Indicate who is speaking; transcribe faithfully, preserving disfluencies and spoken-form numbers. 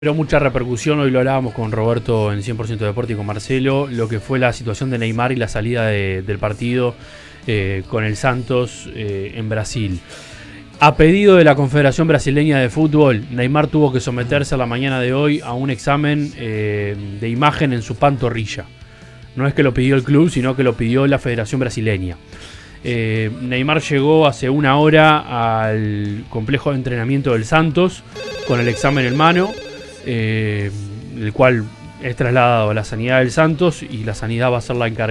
Speaker 1: Pero mucha repercusión, hoy lo hablábamos con Roberto en cien por ciento Deporte y con Marcelo, lo que fue la situación de Neymar y la salida de, del partido eh, con el Santos eh, en Brasil. A pedido de la Confederación Brasileña de Fútbol, Neymar tuvo que someterse a la mañana de hoy a un examen eh, de imagen en su pantorrilla. No es que lo pidió el club, sino que lo pidió la Federación Brasileña. Eh, Neymar llegó hace una hora al complejo de entrenamiento del Santos con el examen en mano. Eh, el cual es trasladado a la Sanidad del Santos y la Sanidad va a ser la encargada